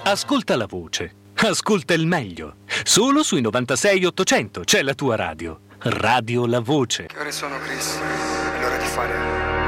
Ascolta la voce. Ascolta il meglio. Solo sui 96 800 c'è la tua radio. Radio La Voce. Che ore sono, Chris? È l'ora di fare